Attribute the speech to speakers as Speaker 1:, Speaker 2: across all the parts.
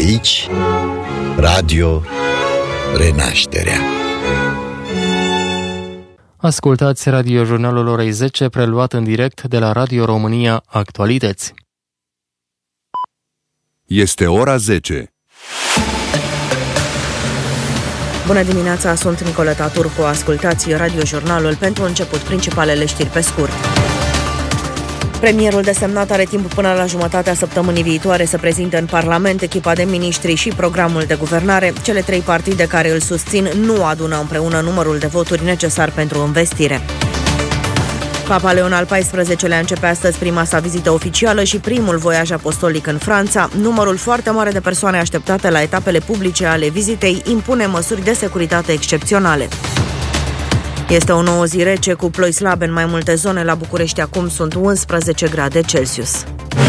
Speaker 1: aici, Radio Renașterea.
Speaker 2: Ascultați radiojurnalul orei 10, preluat în direct de la Radio România Actualități.
Speaker 3: Este ora 10.
Speaker 4: Bună dimineața, sunt Nicoleta Turcu. Ascultați radiojurnalul. Pentru început, principalele știri pe scurt. Premierul desemnat are timp până la jumătatea săptămânii viitoare să prezinte în Parlament echipa de miniștri și programul de guvernare. Cele trei partide care îl susțin nu adună împreună numărul de voturi necesar pentru învestire. Papa Leon al XIV-lea începe astăzi prima sa vizită oficială și primul voiaj apostolic în Franța. Numărul foarte mare de persoane așteptate la etapele publice ale vizitei impune măsuri de securitate excepționale. Este o nouă zi rece cu ploi slabe în mai multe zone. La București acum sunt 11 grade Celsius.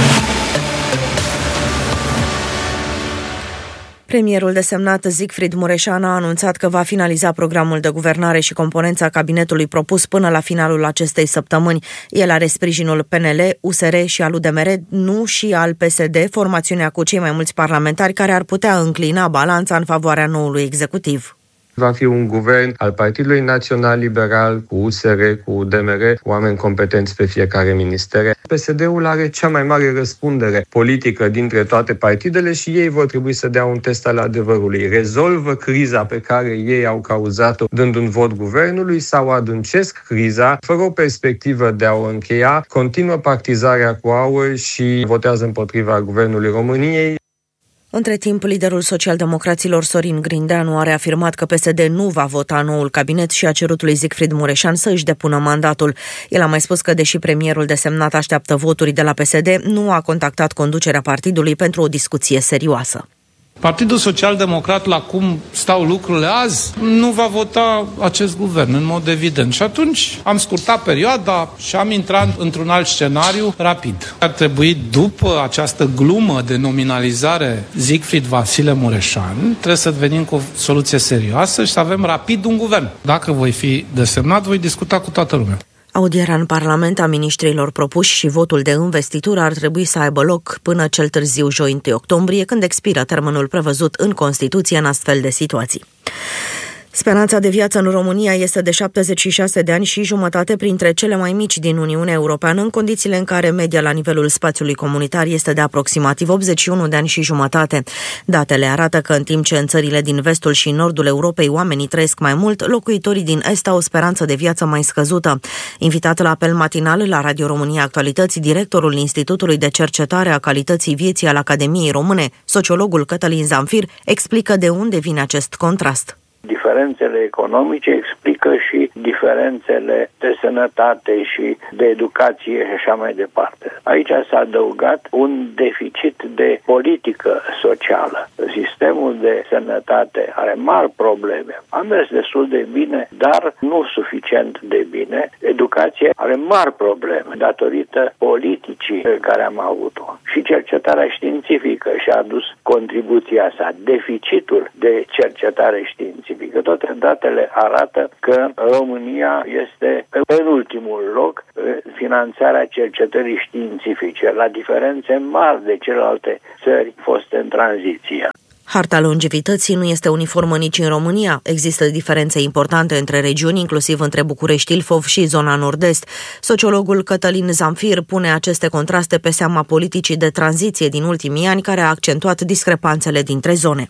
Speaker 4: Premierul desemnat Siegfried Mureșan a anunțat că va finaliza programul de guvernare și componența cabinetului propus până la finalul acestei săptămâni. El are sprijinul PNL, USR și al UDMR, nu și al PSD, formațiunea cu cei mai mulți parlamentari care ar putea înclina balanța în favoarea noului executiv.
Speaker 5: Va fi un guvern al Partidului Național Liberal, cu USR, cu UDMR, oameni competenți pe fiecare ministere. PSD-ul are cea mai mare răspundere politică dintre toate partidele și ei vor trebui să dea un test al adevărului. Rezolvă criza pe care ei au cauzat-o dând un vot guvernului sau adâncesc criza fără o perspectivă de a o încheia, continuă partizarea cu aur și votează împotriva guvernului României.
Speaker 4: Între timp, liderul socialdemocraților Sorin Grindeanu a reafirmat că PSD nu va vota noul cabinet și a cerut lui Siegfried Mureșan să își depună mandatul. El a mai spus că, deși premierul desemnat așteaptă voturi de la PSD, nu a contactat conducerea partidului pentru o discuție serioasă.
Speaker 6: Partidul Social-Democrat, la cum stau lucrurile azi, nu va vota acest guvern, în mod evident. Și atunci am scurtat perioada și am intrat într-un alt scenariu rapid. Ar trebui, după această glumă de nominalizare Siegfried Vasile Mureșan, trebuie să venim cu o soluție serioasă și să avem rapid un guvern. Dacă voi fi desemnat, voi discuta cu toată lumea.
Speaker 4: Audierea în Parlament a miniștrilor propuși și votul de investitură ar trebui să aibă loc până cel târziu joi 1 octombrie, când expiră termenul prevăzut în Constituție în astfel de situații. Speranța de viață în România este de 76 de ani și jumătate, printre cele mai mici din Uniunea Europeană, în condițiile în care media la nivelul spațiului comunitar este de aproximativ 81 de ani și jumătate. Datele arată că în timp ce în țările din vestul și nordul Europei oamenii trăiesc mai mult, locuitorii din est au o speranță de viață mai scăzută. Invitat la apel matinal la Radio România Actualități, directorul Institutului de Cercetare a Calității Vieții al Academiei Române, sociologul Cătălin Zamfir, explică de unde vine acest contrast.
Speaker 7: Diferențele economice explică și diferențele de sănătate și de educație și așa mai departe. Aici s-a adăugat un deficit de politică socială. Sistemul de sănătate are mari probleme. A mers destul de bine, dar nu suficient de bine. Educația are mari probleme datorită politicii care am avut-o. Și cercetarea științifică și-a adus contribuția sa. Deficitul de cercetare științifică. Că toate datele arată că România este în ultimul loc în finanțarea cercetării științifice, la diferențe mari de celelalte țări foste în tranziție.
Speaker 4: Harta longevității nu este uniformă nici în România. Există diferențe importante între regiuni, inclusiv între București, Ilfov și zona nord-est. Sociologul Cătălin Zamfir pune aceste contraste pe seama politicii de tranziție din ultimii ani, care a accentuat discrepanțele dintre zone.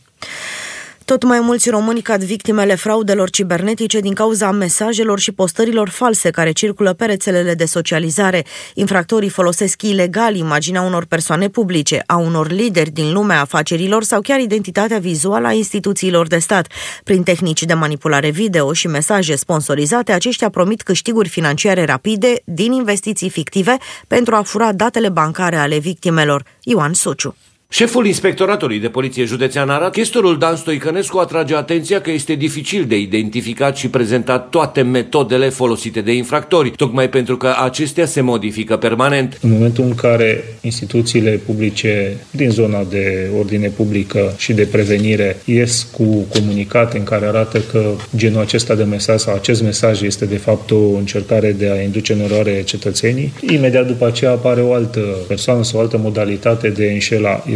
Speaker 4: Tot mai mulți români cad victimele fraudelor cibernetice din cauza mesajelor și postărilor false care circulă pe rețelele de socializare. Infractorii folosesc ilegal imaginea unor persoane publice, a unor lideri din lumea afacerilor sau chiar identitatea vizuală a instituțiilor de stat. Prin tehnici de manipulare video și mesaje sponsorizate, aceștia promit câștiguri financiare rapide din investiții fictive pentru a fura datele bancare ale victimelor. Ioan Suciu.
Speaker 8: Șeful Inspectoratului de Poliție Județean Arad, chestorul Dan Stoicănescu, atrage atenția că este dificil de identificat și prezentat toate metodele folosite de infractori, tocmai pentru că acestea se modifică permanent.
Speaker 9: În momentul în care instituțiile publice din zona de ordine publică și de prevenire ies cu comunicate în care arată că genul acesta de mesaj sau acest mesaj este de fapt o încercare de a induce în eroare cetățenii, imediat după aceea apare o altă persoană sau o altă modalitate de a înșela. Este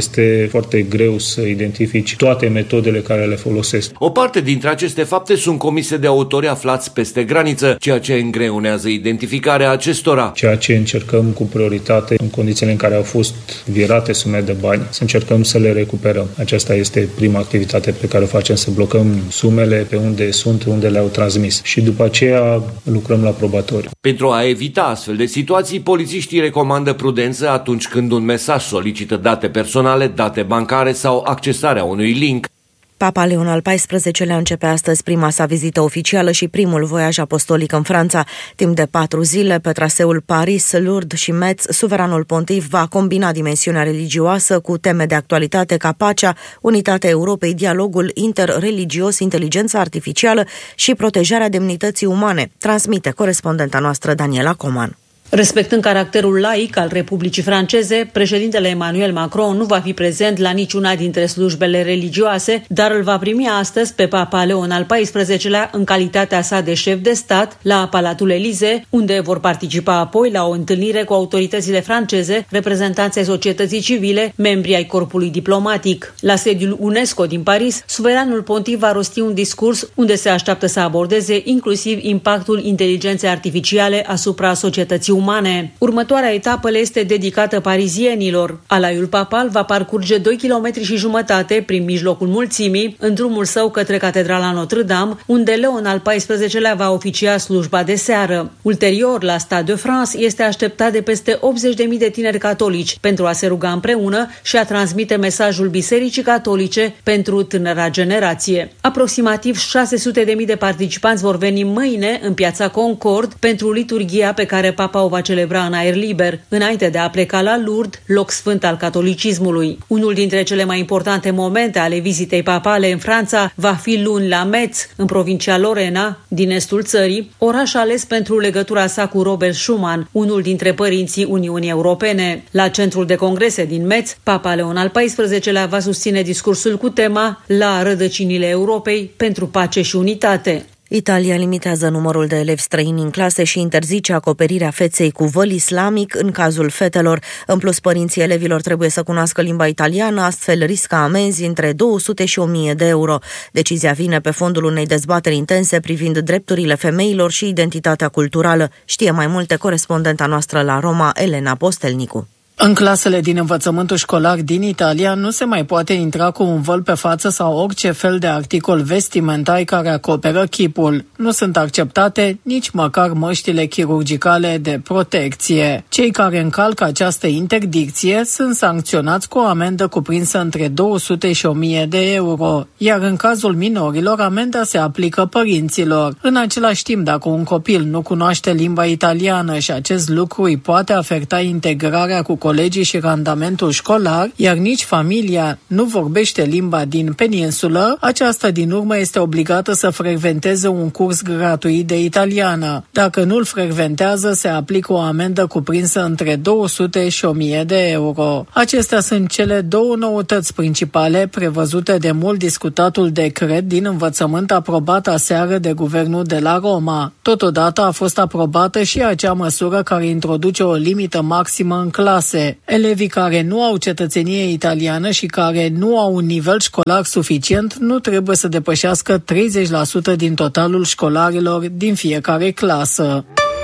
Speaker 9: Este foarte greu să identifici toate metodele care le folosesc.
Speaker 8: O parte dintre aceste fapte sunt comise de autori aflați peste graniță, ceea ce îngreunează identificarea acestora.
Speaker 9: Ceea ce încercăm cu prioritate în condițiile în care au fost virate sume de bani, să încercăm să le recuperăm. Aceasta este prima activitate pe care o facem, să blocăm sumele pe unde sunt, unde le-au transmis. Și după aceea lucrăm la probatoriu.
Speaker 8: Pentru a evita astfel de situații, polițiștii recomandă prudență atunci când un mesaj solicită date personale, date bancare sau accesarea unui link.
Speaker 4: Papa Leon al XIV-lea începe astăzi prima sa vizită oficială și primul voiaj apostolic în Franța. Timp de 4 zile, pe traseul Paris, Lourdes și Metz, suveranul pontif va combina dimensiunea religioasă cu teme de actualitate ca pacea, unitatea Europei, dialogul interreligios, inteligența artificială și protejarea demnității umane, transmite corespondenta noastră Daniela Coman.
Speaker 10: Respectând caracterul laic al Republicii Franceze, președintele Emmanuel Macron nu va fi prezent la niciuna dintre slujbele religioase, dar îl va primi astăzi pe Papa Leon al XIV-lea în calitatea sa de șef de stat la Palatul Élysée, unde vor participa apoi la o întâlnire cu autoritățile franceze, reprezentanții societății civile, membri ai corpului diplomatic. La sediul UNESCO din Paris, suveranul pontif va rosti un discurs unde se așteaptă să abordeze inclusiv impactul inteligenței artificiale asupra societății umane. Următoarea etapă le este dedicată parizienilor. Alaiul papal va parcurge 2,5 km prin mijlocul mulțimii, în drumul său către Catedrala Notre-Dame, unde Leon al XIV-lea va oficia slujba de seară. Ulterior, la Stade de France, este așteptat de peste 80.000 de tineri catolici pentru a se ruga împreună și a transmite mesajul Bisericii Catolice pentru tânăra generație. Aproximativ 600.000 de participanți vor veni mâine în piața Concord pentru liturghia pe care Papa o va celebra în aer liber, înainte de a pleca la Lourdes, loc sfânt al catolicismului. Unul dintre cele mai importante momente ale vizitei papale în Franța va fi luni la Metz, în provincia Lorena, din estul țării, oraș ales pentru legătura sa cu Robert Schuman, unul dintre părinții Uniunii Europene. La centrul de congrese din Metz, Papa Leon al XIV-lea va susține discursul cu tema La rădăcinile Europei pentru pace și unitate.
Speaker 4: Italia limitează numărul de elevi străini în clase și interzice acoperirea feței cu văl islamic în cazul fetelor. În plus, părinții elevilor trebuie să cunoască limba italiană, astfel riscă amenzi între 200 și 1000 de euro. Decizia vine pe fondul unei dezbateri intense privind drepturile femeilor și identitatea culturală. Știe mai multe corespondenta noastră la Roma, Elena Postelnicu.
Speaker 11: În clasele din învățământul școlar din Italia nu se mai poate intra cu un văl pe față sau orice fel de articol vestimentar care acoperă chipul. Nu sunt acceptate nici măcar măștile chirurgicale de protecție. Cei care încalcă această interdicție sunt sancționați cu o amendă cuprinsă între 200 și 1000 de euro, iar în cazul minorilor amenda se aplică părinților. În același timp, dacă un copil nu cunoaște limba italiană și acest lucru îi poate afecta integrarea cu colegii și randamentul școlar, iar nici familia nu vorbește limba din peninsulă, aceasta din urmă este obligată să frecventeze un curs gratuit de italiană. Dacă nu-l frecventează, se aplică o amendă cuprinsă între 200 și 1000 de euro. Acestea sunt cele două noutăți principale prevăzute de mult discutatul decret din învățământ aprobat aseară de guvernul de la Roma. Totodată a fost aprobată și acea măsură care introduce o limită maximă în clase. Elevii care nu au cetățenie italiană și care nu au un nivel școlar suficient nu trebuie să depășească 30% din totalul școlarilor din fiecare clasă.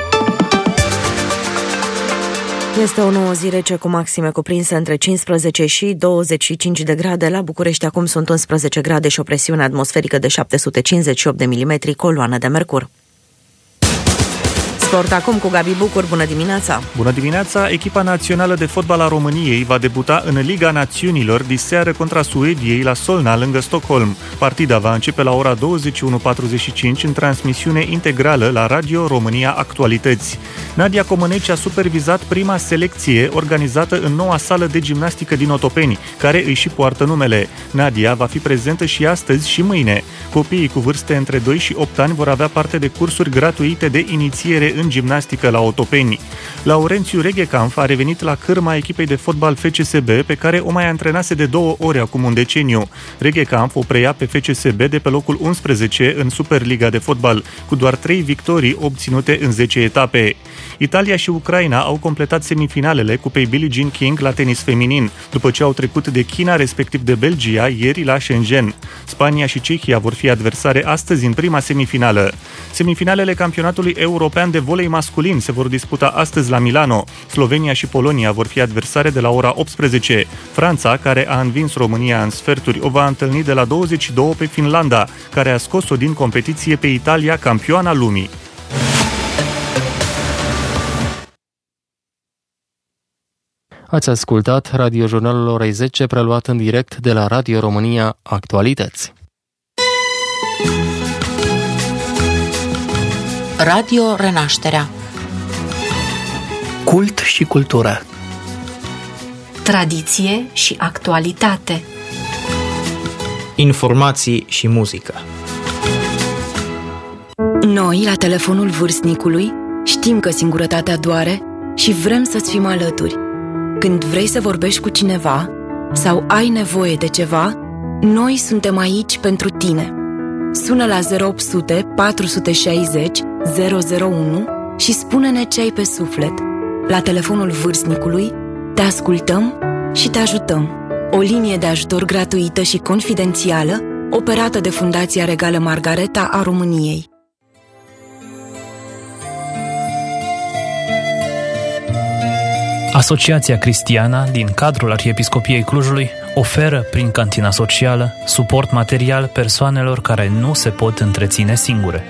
Speaker 4: Este o nouă zi rece cu maxime cuprinse între 15 și 25 de grade. La București acum sunt 11 grade și o presiune atmosferică de 758 de milimetri, coloană de mercur. Sport acum cu Gabi Bucur. Bună dimineața!
Speaker 12: Bună dimineața! Echipa națională de fotbal a României va debuta în Liga Națiunilor diseară contra Suediei la Solna, lângă Stockholm. Partida va începe la ora 21:45 în transmisiune integrală la Radio România Actualități. Nadia Comăneci a supervizat prima selecție organizată în noua sală de gimnastică din Otopeni, care îi și poartă numele. Nadia va fi prezentă și astăzi și mâine. Copiii cu vârste între 2 și 8 ani vor avea parte de cursuri gratuite de inițiere în în gimnastică la Otopeni. Laurențiu Reghecamp a revenit la cârma echipei de fotbal FCSB, pe care o mai antrenase de 2 ori acum un deceniu. Reghecamp o preia pe FCSB de pe locul 11 în Superliga de fotbal, cu doar 3 victorii obținute în 10 etape. Italia și Ucraina au completat semifinalele Cupei Billie Jean King la tenis feminin, după ce au trecut de China, respectiv de Belgia, ieri la Shenzhen. Spania și Cehia vor fi adversare astăzi în prima semifinală. Semifinalele campionatului european de volei masculin se vor disputa astăzi la Milano. Slovenia și Polonia vor fi adversare de la ora 18. Franța, care a învins România în sferturi, o va întâlni de la 22 pe Finlanda, care a scos-o din competiție pe Italia, campioana lumii.
Speaker 2: Ați ascultat radiojurnalul orei 10, preluat în direct de la Radio România Actualități.
Speaker 13: Radio Renașterea.
Speaker 14: Cult și cultură.
Speaker 15: Tradiție și actualitate.
Speaker 14: Informații și muzică.
Speaker 16: Noi, la telefonul vârstnicului, știm că singurătatea doare și vrem să-ți fim alături. Când vrei să vorbești cu cineva sau ai nevoie de ceva, noi suntem aici pentru tine. Sună la 0800 460 001 și spune-ne ce ai pe suflet. La telefonul vârstnicului te ascultăm și te ajutăm. O linie de ajutor gratuită și confidențială, operată de Fundația Regală Margareta a României.
Speaker 17: Asociația Cristiana din cadrul Arhiepiscopiei Clujului oferă prin cantina socială suport material persoanelor care nu se pot întreține singure.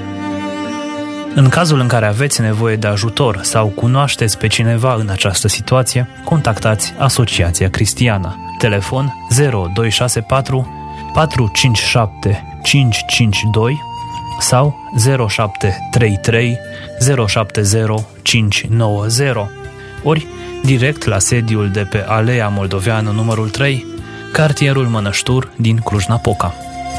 Speaker 17: În cazul în care aveți nevoie de ajutor sau cunoașteți pe cineva în această situație, contactați Asociația Cristiana. Telefon 0264 457 552 sau 0733 070 590, ori direct la sediul de pe Alea Moldoveană numărul 3, cartierul Mănăștur din Cluj-Napoca.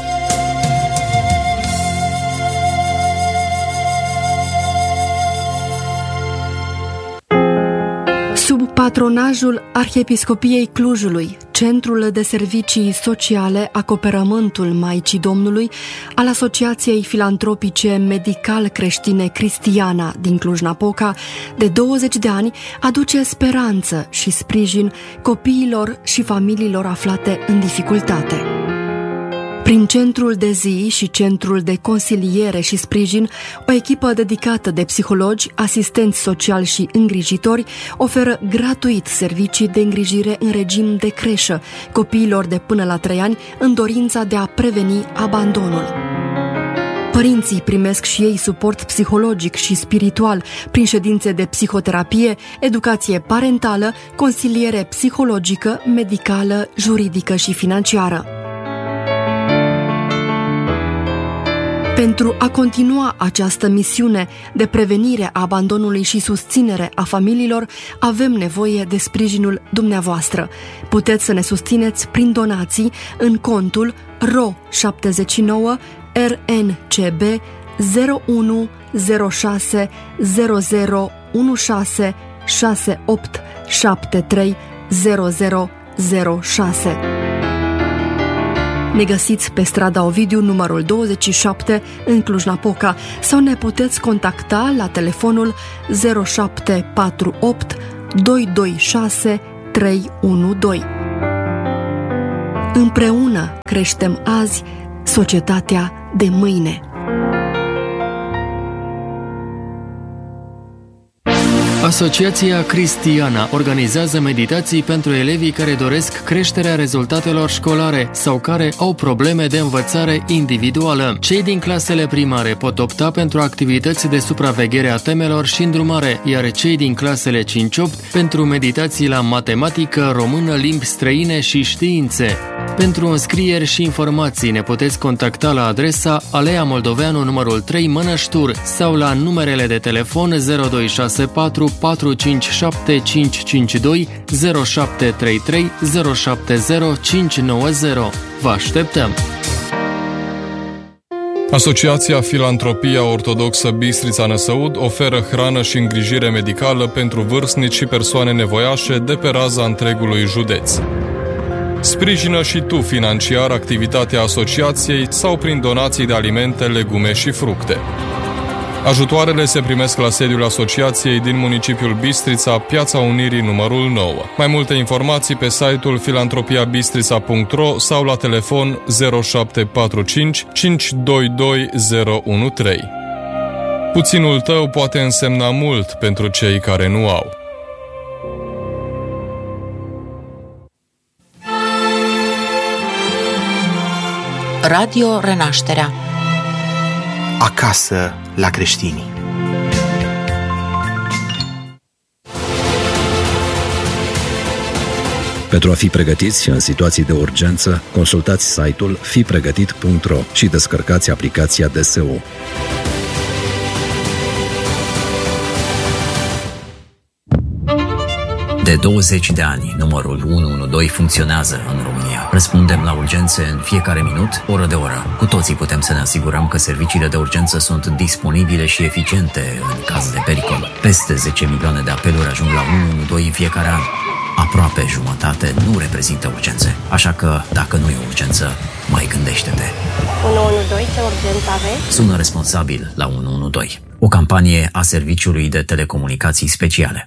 Speaker 18: Sub patronajul Arhiepiscopiei Clujului, Centrul de Servicii Sociale Acoperământul Maicii Domnului al Asociației Filantropice Medical-Creștine Cristiana din Cluj-Napoca, de 20 de ani, aduce speranță și sprijin copiilor și familiilor aflate în dificultate. Prin centrul de zi și centrul de consiliere și sprijin, o echipă dedicată de psihologi, asistenți sociali și îngrijitori oferă gratuit servicii de îngrijire în regim de creșă copiilor de până la 3 ani în dorința de a preveni abandonul. Părinții primesc și ei suport psihologic și spiritual prin ședințe de psihoterapie, educație parentală, consiliere psihologică, medicală, juridică și financiară. Pentru a continua această misiune de prevenire a abandonului și susținere a familiilor, avem nevoie de sprijinul dumneavoastră. Puteți să ne susțineți prin donații în contul RO 79 RNCB 0106 0016 6873 0006. Ne găsiți pe strada Ovidiu, numărul 27, în Cluj-Napoca, sau ne puteți contacta la telefonul 0748 226 312. Împreună creștem azi societatea de mâine.
Speaker 2: Asociația Cristiana organizează meditații pentru elevii care doresc creșterea rezultatelor școlare sau care au probleme de învățare individuală. Cei din clasele primare pot opta pentru activități de supraveghere a temelor și îndrumare, iar cei din clasele 5-8 pentru meditații la matematică, română, limbi străine și științe. Pentru înscrieri și informații ne puteți contacta la adresa Alea Moldoveanu numărul 3 Mănăștur sau la numerele de telefon 0264 457 552 0733 070 590. Vă așteptăm!
Speaker 19: Asociația Filantropia Ortodoxă Bistrița Năsăud oferă hrană și îngrijire medicală pentru vârstnici și persoane nevoiașe de pe raza întregului județ. Sprijină și tu financiar activitatea asociației sau prin donații de alimente, legume și fructe. Ajutoarele se primesc la sediul asociației din municipiul Bistrița, Piața Unirii numărul 9. Mai multe informații pe site-ul filantropiabistrița.ro sau la telefon 0745 522 013. Puținul tău poate însemna mult pentru cei care nu au.
Speaker 13: Radio Renașterea.
Speaker 14: Acasă la creștini.
Speaker 20: Pentru a fi pregătiți în situații de urgență, consultați site-ul fipregătit.ro și descărcați aplicația DSU.
Speaker 21: De 20 de ani, numărul 112 funcționează în România. Răspundem la urgențe în fiecare minut, oră de oră. Cu toții putem să ne asigurăm că serviciile de urgență sunt disponibile și eficiente în caz de pericol. Peste 10 milioane de apeluri ajung la 112 în fiecare an. Aproape jumătate nu reprezintă urgențe. Așa că, dacă nu e urgență, mai gândește-te.
Speaker 22: 112, ce urgență aveți?
Speaker 21: Sună responsabil la 112. O campanie a Serviciului de Telecomunicații Speciale.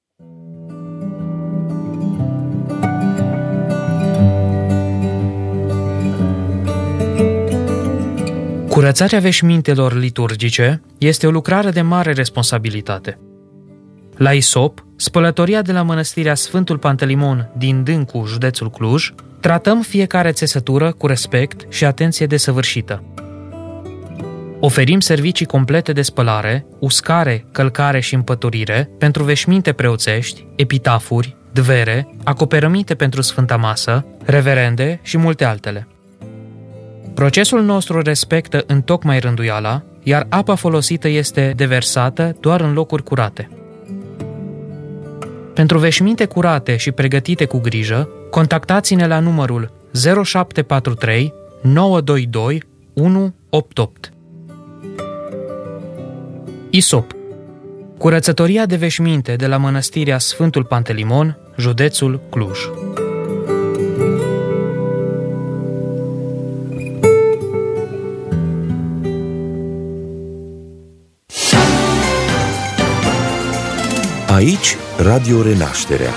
Speaker 17: Curățarea veșmintelor liturgice este o lucrare de mare responsabilitate. La ISOP, spălătoria de la Mănăstirea Sfântul Pantelimon din Dâncu, județul Cluj, tratăm fiecare țesătură cu respect și atenție desăvârșită. Oferim servicii complete de spălare, uscare, călcare și împăturire pentru veșminte preoțești, epitafuri, dvere, acoperăminte pentru Sfânta Masă, reverende și multe altele. Procesul nostru respectă întocmai rânduiala, iar apa folosită este deversată doar în locuri curate. Pentru veșminte curate și pregătite cu grijă, contactați-ne la numărul 0743 922 188. ISOP. Curățătoria de veșminte de la Mănăstirea Sfântul Pantelimon, județul Cluj.
Speaker 1: Aici, Radio Renașterea.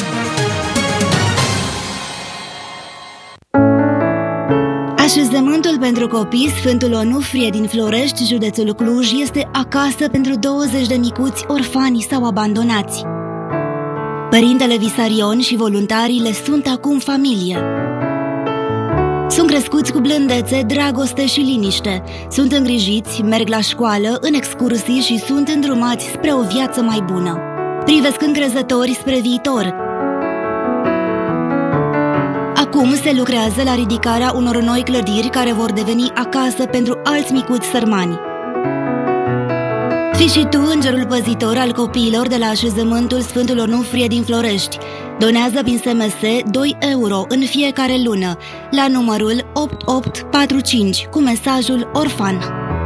Speaker 23: Așezământul pentru copii Sfântul Onufrie din Florești, județul Cluj, este acasă pentru 20 de micuți orfani sau abandonați. Părintele Visarion și voluntarii le sunt acum familie. Sunt crescuți cu blândețe, dragoste și liniște. Sunt îngrijiți, merg la școală, în excursii și sunt îndrumați spre o viață mai bună. Privesc încrezători spre viitor. Acum se lucrează la ridicarea unor noi clădiri care vor deveni acasă pentru alți micuți sărmani. Fii și tu îngerul păzitor al copiilor de la așezământul Sfântul Onufrie din Florești. Donează prin SMS 2 euro în fiecare lună la numărul 8845 cu mesajul orfan.